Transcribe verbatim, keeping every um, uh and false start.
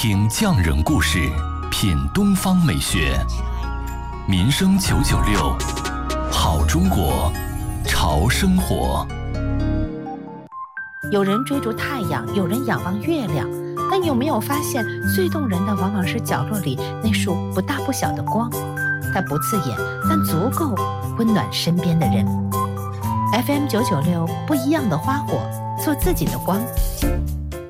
听匠人故事，品东方美学。民生九九六，好中国，潮生活。 有人追逐太阳，有人仰望月亮，但有没有发现，最动人的往往是角落里那束不大不小的光？它不刺眼，但足够温暖身边的人。F M 九九六，不一样的花火，做自己的光。